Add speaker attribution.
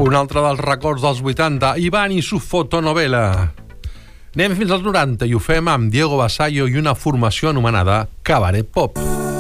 Speaker 1: Un altre dels records dels 80, Iván i su fotonovela. Anem fins als 90 i ho fem amb Diego Basallo i una formació anomenada Cabaret Pop.